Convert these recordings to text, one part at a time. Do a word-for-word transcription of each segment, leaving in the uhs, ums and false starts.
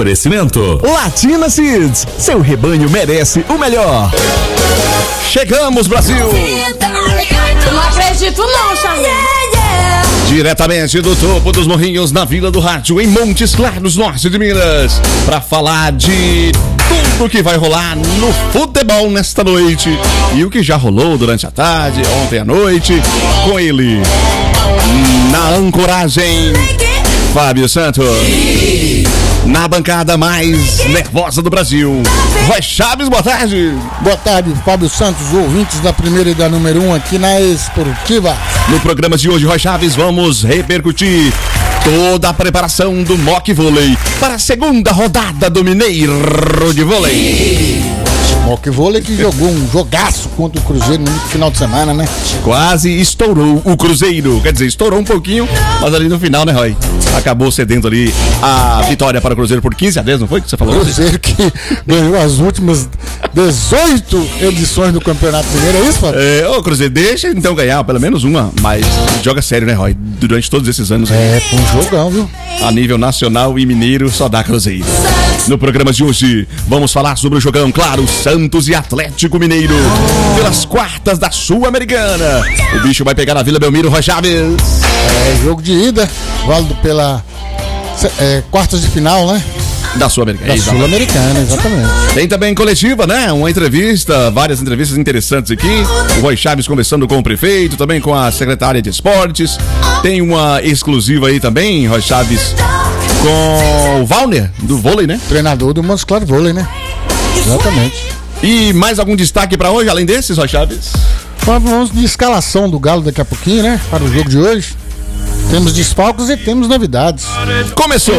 Oferecimento Latina Seeds, seu rebanho merece o melhor. Chegamos, Brasil! Não acredito não, Charlie. Diretamente do topo dos morrinhos, na Vila do Rádio, em Montes Claros, norte de Minas, para falar de tudo que vai rolar no futebol nesta noite e o que já rolou durante a tarde, ontem à noite, com ele na ancoragem, Fábio Santos. Na bancada mais nervosa do Brasil, Roy Chaves, boa tarde. Boa tarde, Fábio Santos, ouvintes da primeira e da número um aqui na Esportiva. No programa de hoje, Roy Chaves, vamos repercutir toda a preparação do Mock Vôlei para a segunda rodada do Mineiro de Vôlei. Mock Vôlei que jogou um jogaço contra o Cruzeiro no final de semana, né? Quase estourou o Cruzeiro, quer dizer, estourou um pouquinho, mas ali no final, né, Roy? Acabou cedendo ali a vitória para o Cruzeiro por quinze a dez, não foi que você falou? Cruzeiro que ganhou as últimas dezoito edições do Campeonato Mineiro, é isso, Fábio? É, ô Cruzeiro, deixa então ganhar pelo menos uma, mas joga sério, né, Roy? Durante todos esses anos. É, foi um jogão, viu? A nível nacional e mineiro só dá Cruzeiro. No programa de hoje, vamos falar sobre o jogão, claro, Santos e Atlético Mineiro, pelas quartas da Sul-Americana. O bicho vai pegar na Vila Belmiro, Roy Chaves. É, jogo de ida, válido pela é, quartas de final, né? Da Sul-Americana. Da Sul-Americana, exatamente. Tem também coletiva, né? Uma entrevista, várias entrevistas interessantes aqui. O Roy Chaves conversando com o prefeito, também com a secretária de esportes. Tem uma exclusiva aí também, Roy Chaves, com o Valner, do vôlei, né? Treinador do Montes Claros Vôlei, né? Exatamente. E mais algum destaque pra hoje, além desses, Roy Chaves? Vamos de escalação do Galo daqui a pouquinho, né? Para o jogo de hoje. Temos desfalques e temos novidades. Começou!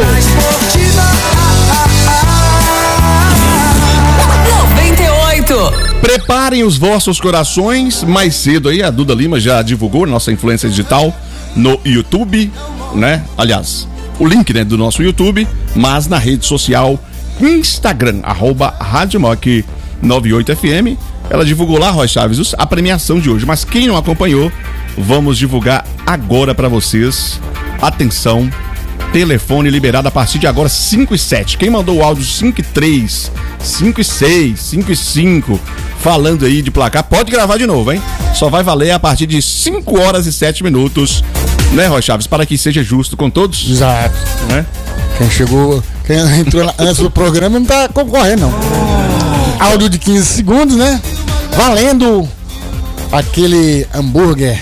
noventa e oito. Preparem os vossos corações. Mais cedo aí, a Duda Lima já divulgou nossa influência digital no YouTube, né? Aliás, o link, né, do nosso YouTube, mas na rede social Instagram, arroba Rádio Mock noventa e oito F M. Ela divulgou lá, Roy Chaves, a premiação de hoje. Mas quem não acompanhou, vamos divulgar agora pra vocês. Atenção, telefone liberado a partir de agora, cinco e sete. Quem mandou o áudio cinco e três, cinco e seis, cinco e cinco, falando aí de placar, pode gravar de novo, hein? Só vai valer a partir de cinco horas e sete minutos, né, Roy Chaves? Para que seja justo com todos. Exato. Né? Quem chegou, quem entrou antes do programa não tá concorrendo, não. Áudio de quinze segundos, né? Valendo aquele hambúrguer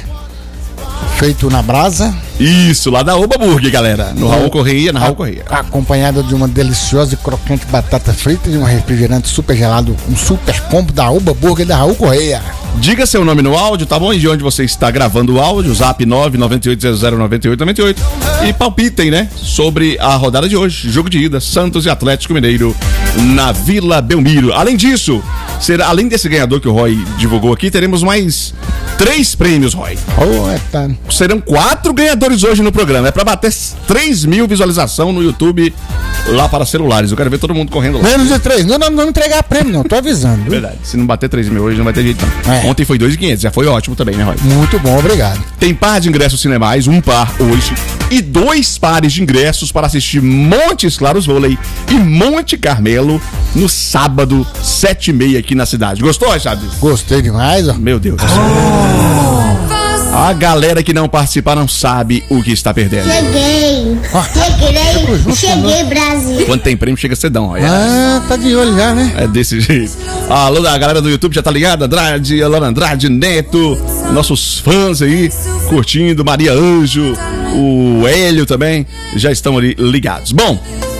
feito na brasa. Isso, lá da Oba Burger, galera. No Raul Correia, na Raul Correia. Acompanhada de uma deliciosa e crocante batata frita e um refrigerante super gelado, um super combo da Oba Burger da Raul Correia. Diga seu nome no áudio, tá bom? E de onde você está gravando o áudio, zap nove nove oito zero zero nove oito nove oito. E palpitem, né? Sobre a rodada de hoje, jogo de ida, Santos e Atlético Mineiro na Vila Belmiro. Além disso, será, além desse ganhador que o Roy divulgou aqui, teremos mais três prêmios, Roy. Oh, é, tá. Serão quatro ganhadores hoje no programa. É pra bater três mil visualização no YouTube lá para celulares. Eu quero ver todo mundo correndo lá. Menos de três. Não, não, não entregar prêmio, não. Tô avisando. Viu? Verdade. Se não bater três mil hoje, não vai ter jeito, não. É. Ontem foi dois mil e quinhentos. Já foi ótimo também, né, Roy? Muito bom, obrigado. Tem par de ingressos cinemais, um par hoje, e dois pares de ingressos para assistir Montes Claros Vôlei e Monte Carmelo no sábado, sete e meia aqui na cidade. Gostou, Chaves? Gostei demais, ó. Meu Deus. Oh. A galera que não participa não sabe o que está perdendo. Cheguei. Cheguei. Cheguei, Brasil. Quando tem prêmio, chega cedão. Ó. Ah, tá de olho já, né? É desse jeito. Alô, a galera do YouTube já tá ligada? Andrade, Alana Andrade, Neto, nossos fãs aí, curtindo, Maria Anjo, o Hélio também, já estão ali ligados. Bom,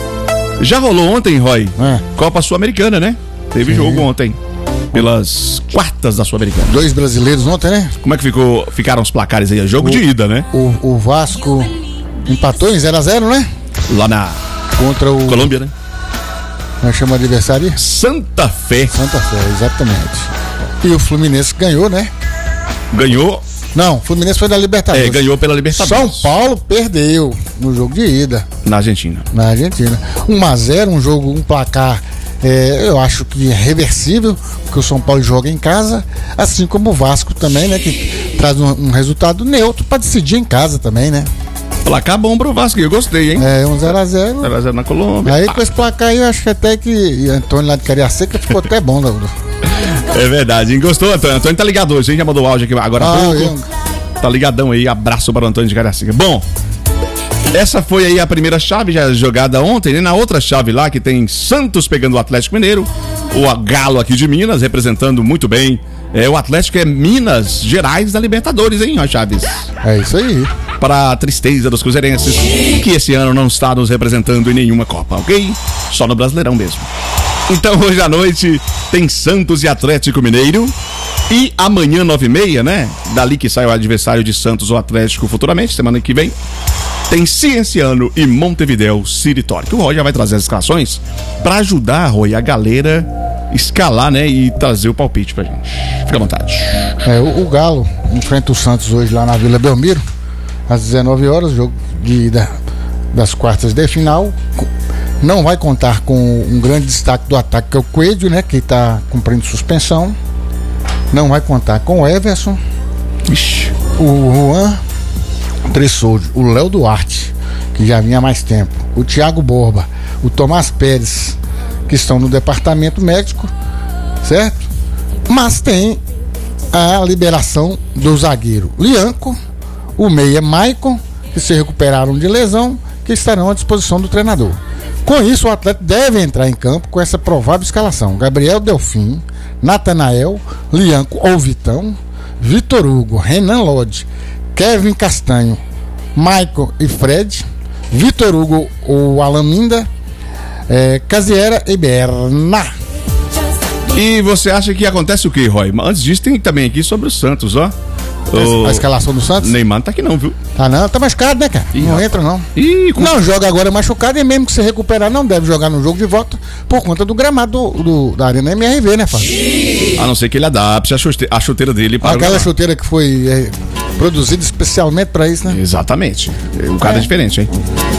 já rolou ontem, Roy, é. Copa Sul-Americana, né? Teve Sim. jogo ontem. Pelas quartas da Sul-Americana. Dois brasileiros ontem, né? Como é que ficou, ficaram os placares aí? Jogo o, de ida, né? O, o Vasco empatou em zero a zero, né? Lá na contra o Colômbia, né? Como é que chama o adversário? Santa Fé. Santa Fé, exatamente. E o Fluminense ganhou, né? Ganhou? Não, o Fluminense foi da Libertadores. É, ganhou pela Libertadores. São Paulo perdeu no jogo de ida. Na Argentina. Na Argentina. um a zero, um jogo, um placar... É, eu acho que é reversível, porque o São Paulo joga em casa, assim como o Vasco também, né? Que traz um, um resultado neutro para decidir em casa também, né? Placar bom pro Vasco, eu gostei, hein? É, um zero a zero. zero a zero na Colômbia. Aí com esse placar aí, eu acho que até que Antônio lá de Cariacica ficou até bom, né? É verdade, hein? Gostou, Antônio? Antônio tá ligado hoje, hein? Já mandou o áudio aqui agora há Ah, pouco. eu- Tá ligadão aí, abraço para o Antônio de Cariacica. Bom, essa foi aí a primeira chave já jogada ontem, né? Na outra chave lá que tem Santos pegando o Atlético Mineiro, o Galo aqui de Minas representando muito bem. É, o Atlético é Minas Gerais da Libertadores, hein, ó, Chaves? É isso aí. Para a tristeza dos cruzeirenses, que esse ano não está nos representando em nenhuma Copa, ok? Só no Brasileirão mesmo. Então hoje à noite tem Santos e Atlético Mineiro. E amanhã, nove e meia, né? Dali que sai o adversário de Santos ou Atlético futuramente, semana que vem. Tem Cienciano e Montevidéu City Torque. O Roy já vai trazer as escalações pra ajudar, Roy, a galera escalar, né? E trazer o palpite pra gente. Fica à vontade. É, o, o Galo enfrenta o Santos hoje lá na Vila Belmiro, às dezenove horas, jogo de, da, das quartas de final. Não vai contar com um grande destaque do ataque, que é o Coelho, né? Que tá cumprindo suspensão. Não vai contar com o Everson, Ixi. o Juan Tressoudio, o Léo Duarte, que já vinha há mais tempo, o Thiago Borba, o Tomás Pérez, que estão no departamento médico, certo? Mas tem a liberação do zagueiro Lianco, o meia Maicon, que se recuperaram de lesão, que estarão à disposição do treinador. Com isso, o Atlético deve entrar em campo com essa provável escalação: Gabriel Delfim, Natanael, Lianco ou Vitão, Vitor Hugo, Renan Lodge, Kevin Castanho, Michael e Fred, Vitor Hugo ou Alaminda, é, Casiera e Berna. E você acha que acontece o quê, Roy? Mas antes disso, tem também aqui sobre o Santos, ó. O A escalação do Santos? Neymar não tá aqui não, viu? Ah, não, tá machucado, né, cara? Ih, não rapaz. entra, não. Ih, com... Não joga agora machucado, e mesmo que se recuperar, não deve jogar no jogo de volta por conta do gramado do, do- da Arena M R V, né, Fábio? A não ser que ele adapte a chute- a chuteira dele para Aquela o... chuteira que foi é, produzida especialmente pra isso, né? Exatamente. O cara é, É. diferente, hein?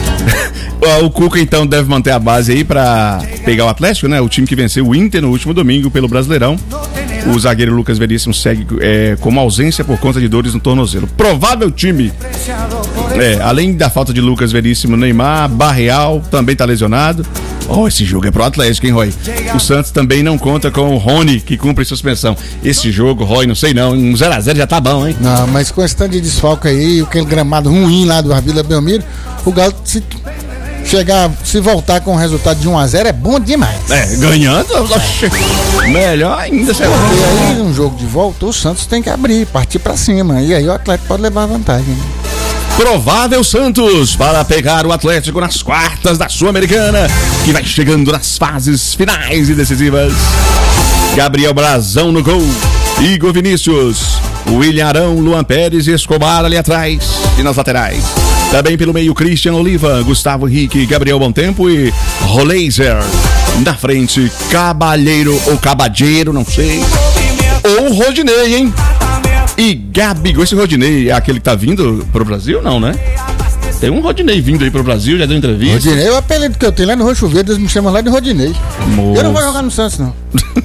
O Cuca, então, deve manter a base aí pra pegar o Atlético, né? O time que venceu o Inter no último domingo pelo Brasileirão. O zagueiro Lucas Veríssimo segue é, com uma ausência por conta de dores no tornozelo. Provável time. É, além da falta de Lucas Veríssimo, Neymar, Barreal também tá lesionado. Oh, esse jogo é pro Atlético, hein, Roy? O Santos também não conta com o Rony, que cumpre suspensão. Esse jogo, Roy, não sei não. Um zero a zero já tá bom, hein? Não, mas com esse tanto de desfalque aí, aquele gramado ruim lá do Vila Belmiro, o Galo se chegar, se voltar com o resultado de um a zero é bom demais. É, ganhando, oxe, melhor ainda, será? E aí, um jogo de volta, o Santos tem que abrir, partir pra cima. E aí o Atlético pode levar vantagem. Né? Provável Santos para pegar o Atlético nas quartas da Sul-Americana, que vai chegando nas fases finais e decisivas. Gabriel Brazão no gol, Igor Vinícius, William Arão, Luan Pérez e Escobar ali atrás e nas laterais. Também pelo meio, Christian Oliva, Gustavo Henrique, Gabriel Bontempo e Roleiser. Na frente, Cabalheiro ou Cabadeiro, não sei. Ou Rodinei, hein? E Gabigol. Esse Rodinei é aquele que tá vindo pro Brasil, não, né? Tem um Rodinei vindo aí pro Brasil, já deu entrevista. Rodinei, o apelido que eu tenho lá no Roxo Verde, eles me chamam lá de Rodinei. Moço. Eu não vou jogar no Santos, não.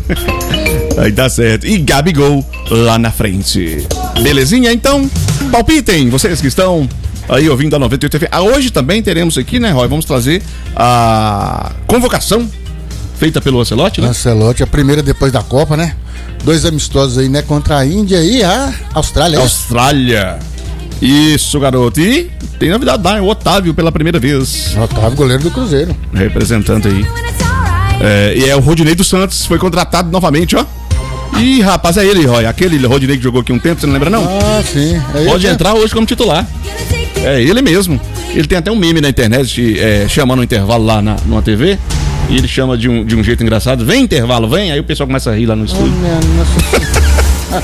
Aí tá certo. E Gabigol lá na frente. Belezinha? Então, palpitem, vocês que estão aí ouvindo a noventa e oito F M. Ah, hoje também teremos aqui, né, Roy? Vamos trazer a convocação feita pelo Ancelotti, né? Ancelotti, a primeira depois da Copa, né? Dois amistosos aí, né? Contra a Índia e a Austrália. Austrália. Isso, garoto. E tem novidade lá, o Otávio pela primeira vez. Otávio, goleiro do Cruzeiro. Representante aí. É, e é o Rodinei dos Santos, foi contratado novamente, ó. Ih, rapaz, é ele, Roy. Aquele Rodinei que jogou aqui um tempo, você não lembra, não? Ah, sim. Aí Pode é- entrar hoje como titular. É ele mesmo. Ele tem até um meme na internet é, chamando o intervalo lá na, numa T V. E ele chama de um, de um jeito engraçado. Vem, intervalo, vem. Aí o pessoal começa a rir lá no Oh, estúdio. minha nossa.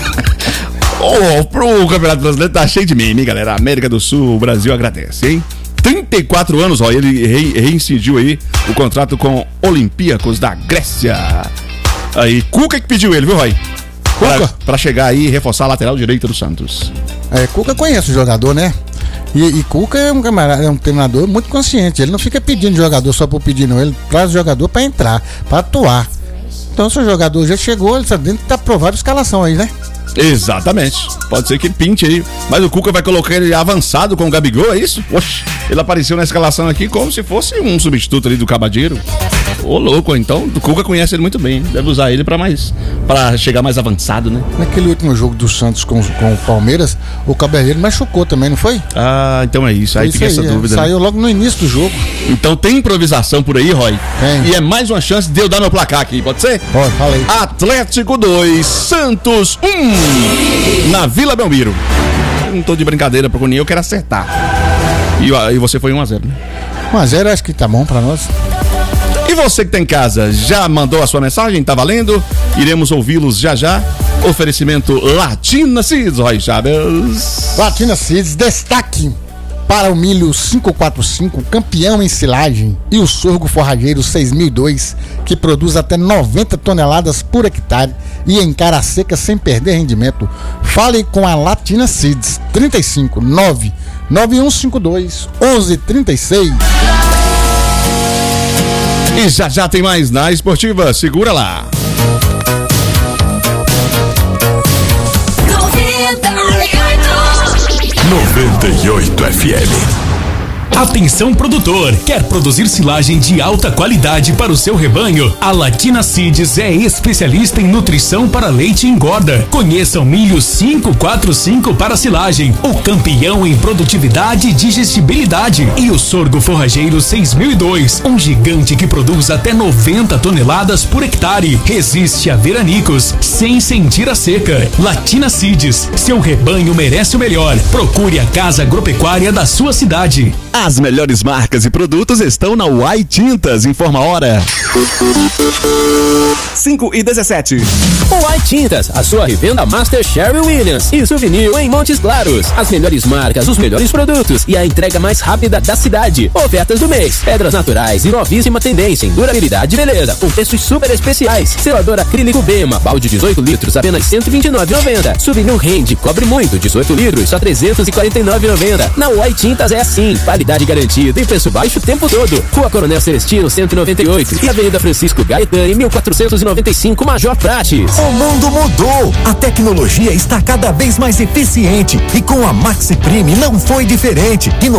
Oh, pro Campeonato Brasileiro tá cheio de meme, hein, galera? América do Sul, o Brasil agradece, hein? trinta e quatro anos, ó, ele re, reincidiu aí o contrato com Olympiacos da Grécia. Aí, Cuca que pediu ele, viu, Roy? Pra, Cuca? pra chegar aí e reforçar a lateral direita do Santos. É, Cuca conhece o jogador, né? E, e Cuca é um camarada, é um treinador muito consciente. Ele não fica pedindo jogador só por pedir, não. Ele traz o jogador pra entrar, pra atuar. Então, se o jogador já chegou, ele tá dentro, tá aprovado a escalação aí, né? Exatamente. Pode ser que pinte aí. Mas o Cuca vai colocar ele avançado com o Gabigol, é isso? Oxe, ele apareceu na escalação aqui como se fosse um substituto ali do Cabadeiro. Ô, louco, então o Cuca conhece ele muito bem, hein? Deve usar ele pra mais, pra chegar mais avançado, né? Naquele último jogo do Santos com, com o Palmeiras, o Cabadeiro machucou também, não foi? Ah, então é isso, aí Isso fica aí, essa é. dúvida. Saiu Né? logo no início do jogo. Então tem improvisação por aí, Roy? Tem. E é mais uma chance de eu dar meu placar aqui, pode ser? Pode, fala aí. Atlético dois, Santos um, na Vila Belmiro. Eu não tô de brincadeira pro Coninho, eu quero acertar. E, e você foi um a zero, né? um a zero acho que tá bom pra nós. E você que tá em casa, já mandou a sua mensagem? Tá valendo? Iremos ouvi-los já já. Oferecimento Latina Seeds, Roy Chaves. Latina Seeds, destaque para o milho quinhentos e quarenta e cinco, campeão em silagem, e o sorgo forrageiro seis mil e dois, que produz até noventa toneladas por hectare e encara a seca sem perder rendimento. Fale com a Latina Seeds, trinta e cinco, nove nove um cinco dois, onze trinta e seis. E já já tem mais na Esportiva, segura lá. noventa e oito F M. Atenção produtor, quer produzir silagem de alta qualidade para o seu rebanho? A Latina Seeds é especialista em nutrição para leite e engorda. Conheça o milho quinhentos e quarenta e cinco para silagem, o campeão em produtividade e digestibilidade, e o sorgo forrageiro seis mil e dois, um gigante que produz até noventa toneladas por hectare. Resiste a veranicos sem sentir a seca. Latina Seeds, seu rebanho merece o melhor. Procure a casa agropecuária da sua cidade. As melhores marcas e produtos estão na Uai Tintas. Informa a hora. cinco e dezessete. Uai Tintas, a sua revenda Master Sherwin Williams e Souvenir em Montes Claros. As melhores marcas, os melhores produtos e a entrega mais rápida da cidade. Ofertas do mês: pedras naturais e novíssima tendência em durabilidade e beleza, com preços super especiais. Selador acrílico Bema, balde dezoito litros, apenas cento e vinte e nove reais e noventa centavos. Souvenir Rende, cobre muito, dezoito litros, só trezentos e quarenta e nove reais e noventa centavos. Na Uai Tintas é assim, qualidade garantida e preço baixo o tempo todo. Rua Coronel Celestino, cento e noventa e oito e Avenida Francisco Gaetani, mil quatrocentos e noventa e cinco, Major Prates. O mundo mudou, a tecnologia está cada vez mais eficiente e com a Maxi Prime não foi diferente.